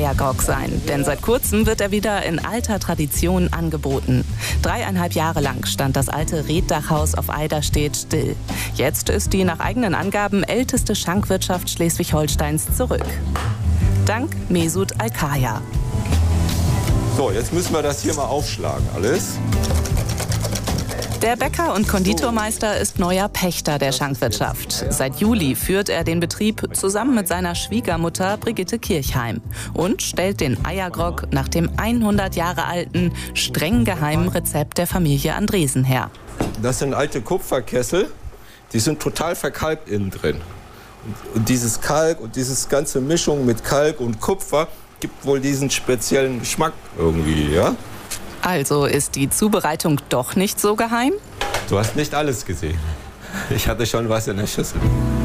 Eiergrog sein, denn seit kurzem wird er wieder in alter Tradition angeboten. 3,5 Jahre lang stand das alte Reetdachhaus auf Eiderstedt still. Jetzt ist die nach eigenen Angaben älteste Schankwirtschaft Schleswig-Holsteins zurück. Dank Mesut Alkaya. So, jetzt müssen wir das hier mal aufschlagen, alles. Der Bäcker und Konditormeister ist neuer Pächter der Schankwirtschaft. Seit Juli führt er den Betrieb zusammen mit seiner Schwiegermutter Brigitte Kirchheim und stellt den Eiergrog nach dem 100 Jahre alten, streng geheimen Rezept der Familie Andresen her. Das sind alte Kupferkessel, die sind total verkalkt innen drin. Und dieses Kalk und diese ganze Mischung mit Kalk und Kupfer gibt wohl diesen speziellen Geschmack irgendwie, ja? Also ist die Zubereitung doch nicht so geheim? Du hast nicht alles gesehen. Ich hatte schon was in der Schüssel.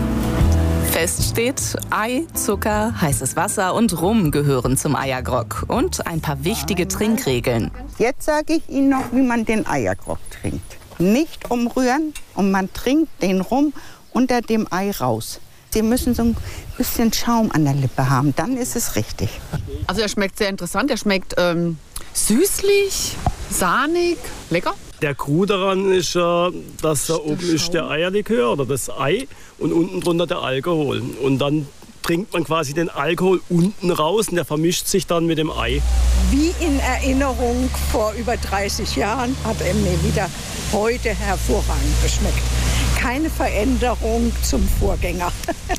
Fest steht, Ei, Zucker, heißes Wasser und Rum gehören zum Eiergrog. Und ein paar wichtige Trinkregeln. Jetzt sage ich Ihnen noch, wie man den Eiergrog trinkt. Nicht umrühren und man trinkt den Rum unter dem Ei raus. Sie müssen so ein bisschen Schaum an der Lippe haben, dann ist es richtig. Also er schmeckt sehr interessant, er schmeckt süßlich, sahnig, lecker. Der Clou daran ist, dass da oben ist der Eierlikör oder das Ei und unten drunter der Alkohol. Und dann trinkt man quasi den Alkohol unten raus und der vermischt sich dann mit dem Ei. Wie in Erinnerung vor über 30 Jahren hat er mir wieder heute hervorragend geschmeckt. Keine Veränderung zum Vorgänger.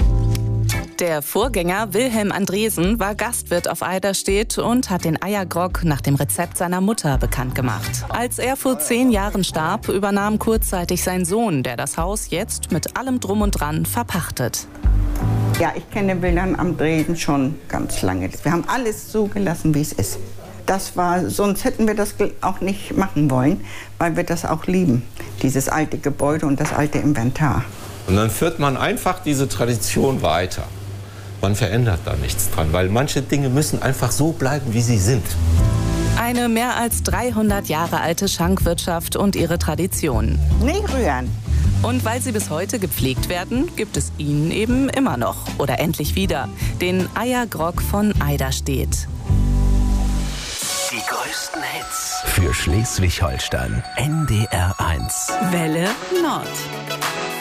Der Vorgänger Wilhelm Andresen war Gastwirt auf Eiderstedt und hat den Eiergrog nach dem Rezept seiner Mutter bekannt gemacht. Als er vor 10 Jahren starb, übernahm kurzzeitig sein Sohn, der das Haus jetzt mit allem Drum und Dran verpachtet. Ja, ich kenne Wilhelm Andresen schon ganz lange. Wir haben alles so gelassen, wie es ist. Sonst hätten wir das auch nicht machen wollen, weil wir das auch lieben, dieses alte Gebäude und das alte Inventar. Und dann führt man einfach diese Tradition weiter. Man verändert da nichts dran, weil manche Dinge müssen einfach so bleiben, wie sie sind. Eine mehr als 300 Jahre alte Schankwirtschaft und ihre Traditionen. Nicht rühren. Und weil sie bis heute gepflegt werden, gibt es ihn eben immer noch. Oder endlich wieder. Den Eiergrog von Eiderstedt. Die größten Hits für Schleswig-Holstein. NDR 1. Welle Nord.